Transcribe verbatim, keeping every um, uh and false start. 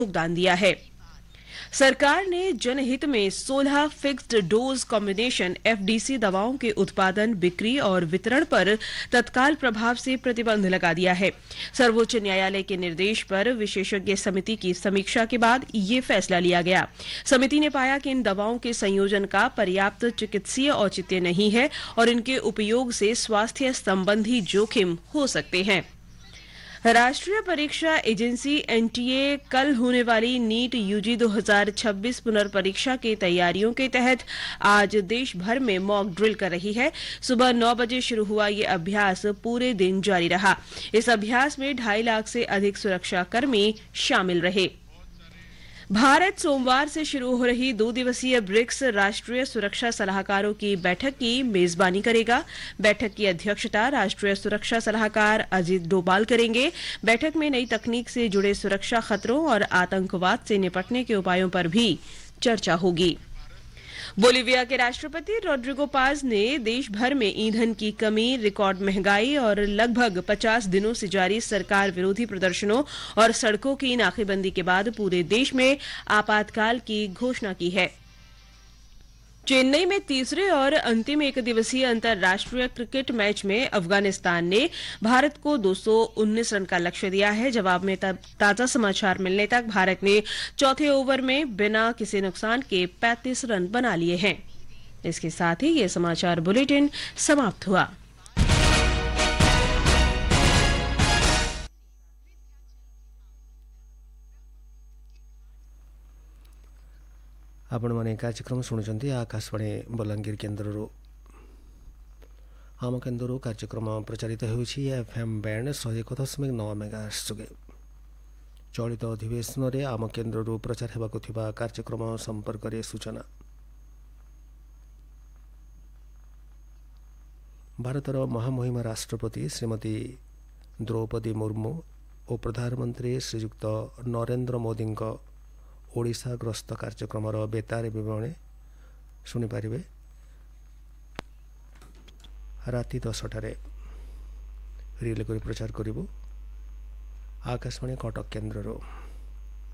योगदान दिया है। सरकार ने जनहित में सोलह फिक्स्ड डोज कॉम्बिनेशन एफडीसी दवाओं के उत्पादन, बिक्री और वितरण पर तत्काल प्रभाव से प्रतिबंध लगा दिया है। सर्वोच्च न्यायालय के निर्देश पर विशेषज्ञ समिति की समीक्षा के बाद ये फैसला लिया गया। समिति ने पाया कि इन दवाओं के संयोजन का पर्याप्त चिकित्सीय औचित्य नहीं है और इनके उपयोग से स्वास्थ्य संबंधी जोखिम हो सकते हैं। राष्ट्रीय परीक्षा एजेंसी एनटीए कल होने वाली नीट यूजी दो हज़ार छब्बीस पुनर्परीक्षा की तैयारियों के तहत आज देश भर में मॉक ड्रिल कर रही है। सुबह नौ बजे शुरू हुआ ये अभ्यास पूरे दिन जारी रहा। इस अभ्यास में ढाई लाख से अधिक सुरक्षाकर्मी शामिल रहे। भारत सोमवार से शुरू हो रही दो दिवसीय ब्रिक्स राष्ट्रीय सुरक्षा सलाहकारों की बैठक की मेजबानी करेगा। बैठक की अध्यक्षता राष्ट्रीय सुरक्षा सलाहकार अजीत डोभाल करेंगे। बैठक में नई तकनीक से जुड़े सुरक्षा खतरों और आतंकवाद से निपटने के उपायों पर भी चर्चा होगी। बोलीविया के राष्ट्रपति रोड्रिगो पाज ने देश भर में ईंधन की कमी, रिकॉर्ड महंगाई और लगभग पचास दिनों से जारी सरकार विरोधी प्रदर्शनों और सड़कों की नाकेबंदी के बाद पूरे देश में आपातकाल की घोषणा की है। चेन्नई में तीसरे और अंतिम एक दिवसीय अंतर्राष्ट्रीय क्रिकेट मैच में अफगानिस्तान ने भारत को दो सौ उन्नीस रन का लक्ष्य दिया है। जवाब में ताजा समाचार मिलने तक भारत ने चौथे ओवर में बिना किसी नुकसान के पैंतीस रन बना लिए हैं। इसके साथ ही ये समाचार बुलेटिन समाप्त हुआ। आपण माने कार्यक्रम शुणुचंती आकाशवाणी बलांगीर केन्द्रରୁ आम केन्द्रରୁ कार्यक्रम प्रचारित होउछि एफएम बैंड एक सौ एक दशमलव नौ मेगाहर्ट्ज जोगे। चलित अधिवेशन रे आम केन्द्रରୁ प्रचार हेबाकु थिबा कार्यक्रम संपर्क रे सूचना। भारतर महामहिम राष्ट्रपति श्रीमती द्रौपदी मुर्मू और प्रधानमंत्री श्रीयुक्त नरेंद्र मोदी ओडिशा ग्रस्त कार्यक्रम बेतार विवरणी शुणिपारे राति दसटार रिले कर प्रचार करूँ आकाशवाणी कटक केन्द्र।